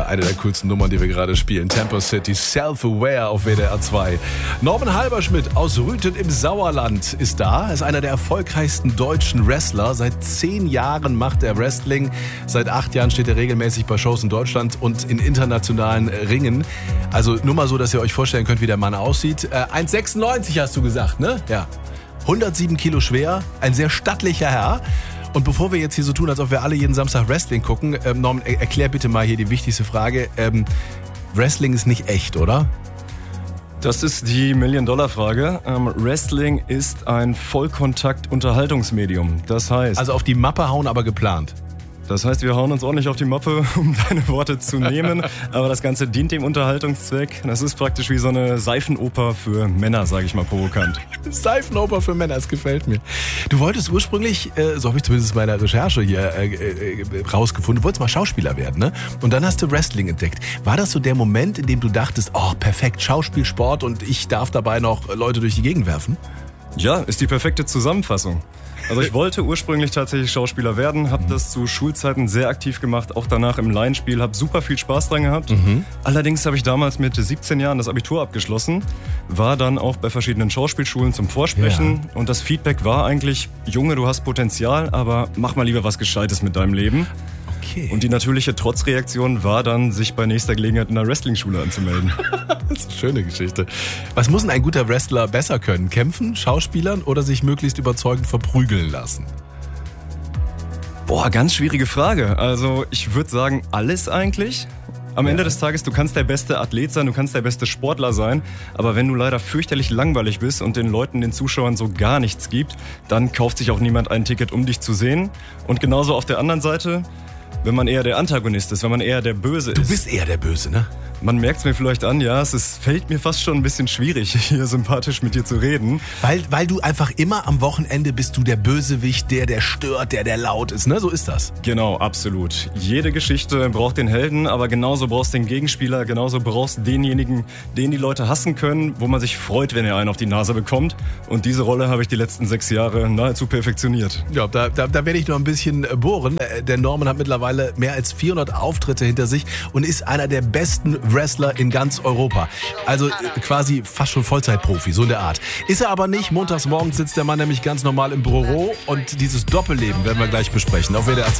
eine der coolsten Nummern, die wir gerade spielen. Tempo City, Self-Aware auf WDR 2. Norman Halberschmidt aus Rüthen im Sauerland ist da. Er ist einer der erfolgreichsten deutschen Wrestler. Seit 10 Jahren macht er Wrestling. Seit 8 Jahren steht er regelmäßig bei Shows in Deutschland und in internationalen Ringen. Also nur mal so, dass ihr euch vorstellen könnt, wie der Mann aussieht. 1,96 hast du gesagt, ne? Ja. 107 Kilo schwer, ein sehr stattlicher Herr. Und bevor wir jetzt hier so tun, als ob wir alle jeden Samstag Wrestling gucken, Norman, erklär bitte mal hier die wichtigste Frage. Wrestling ist nicht echt, oder? Das ist die Million-Dollar-Frage. Wrestling ist ein Vollkontakt-Unterhaltungsmedium. Das heißt... Also auf die Mappe hauen, aber geplant. Das heißt, wir hauen uns ordentlich auf die Mappe, um deine Worte zu nehmen. Aber das Ganze dient dem Unterhaltungszweck. Das ist praktisch wie so eine Seifenoper für Männer, sage ich mal provokant. Seifenoper für Männer, das gefällt mir. Du wolltest ursprünglich, so habe ich zumindest in meiner Recherche hier rausgefunden, du wolltest mal Schauspieler werden, ne? Und dann hast du Wrestling entdeckt. War das so der Moment, in dem du dachtest, oh perfekt, Schauspiel, Sport und ich darf dabei noch Leute durch die Gegend werfen? Ja, ist die perfekte Zusammenfassung. Also ich wollte ursprünglich tatsächlich Schauspieler werden, habe das zu Schulzeiten sehr aktiv gemacht, auch danach im Laienspiel, habe super viel Spaß dran gehabt. Allerdings habe ich damals mit 17 Jahren das Abitur abgeschlossen, war dann auch bei verschiedenen Schauspielschulen zum Vorsprechen und das Feedback war eigentlich, Junge, du hast Potenzial, aber mach mal lieber was Gescheites mit deinem Leben. Okay. Und die natürliche Trotzreaktion war dann, sich bei nächster Gelegenheit in einer Wrestling-Schule anzumelden. Das ist eine schöne Geschichte. Was muss denn ein guter Wrestler besser können? Kämpfen, Schauspielern oder sich möglichst überzeugend verprügeln lassen? Boah, ganz schwierige Frage. Also ich würde sagen, alles eigentlich. Am Ende des Tages, du kannst der beste Athlet sein, du kannst der beste Sportler sein, aber wenn du leider fürchterlich langweilig bist und den Leuten, den Zuschauern so gar nichts gibt, dann kauft sich auch niemand ein Ticket, um dich zu sehen. Und genauso auf der anderen Seite, wenn man eher der Antagonist ist, wenn man eher der Böse ist. Du bist eher der Böse, ne? Man merkt es mir vielleicht an, ja, fällt mir fast schon ein bisschen schwierig, hier sympathisch mit dir zu reden. Weil du einfach immer am Wochenende bist du der Bösewicht, der stört, der laut ist, ne? So ist das. Genau, absolut. Jede Geschichte braucht den Helden, aber genauso brauchst du den Gegenspieler, genauso brauchst du denjenigen, den die Leute hassen können, wo man sich freut, wenn er einen auf die Nase bekommt. Und diese Rolle habe ich die letzten 6 Jahre nahezu perfektioniert. Ja, da werde ich noch ein bisschen bohren. Der Norman hat mittlerweile mehr als 400 Auftritte hinter sich und ist einer der besten Wrestler in ganz Europa. Also quasi fast schon Vollzeitprofi, so in der Art. Ist er aber nicht. Montags morgens sitzt der Mann nämlich ganz normal im Büro und dieses Doppelleben werden wir gleich besprechen auf WDR 2.